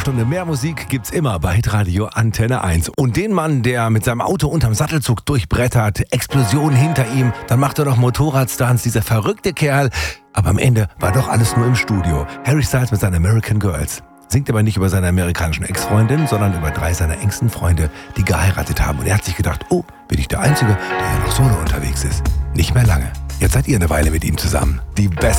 Stunde mehr Musik gibt's immer bei Hitradio Antenne 1. Und den Mann, der mit seinem Auto unterm Sattelzug durchbrettert, Explosion hinter ihm, dann macht er noch Motorradstunts, dieser verrückte Kerl. Aber am Ende war doch alles nur im Studio. Harry Styles mit seinen American Girls. Singt aber nicht über seine amerikanischen Ex-Freundin, sondern über 3 seiner engsten Freunde, die geheiratet haben. Und er hat sich gedacht, oh, bin ich der Einzige, der ja noch solo unterwegs ist. Nicht mehr lange. Jetzt seid ihr eine Weile mit ihm zusammen. Die besten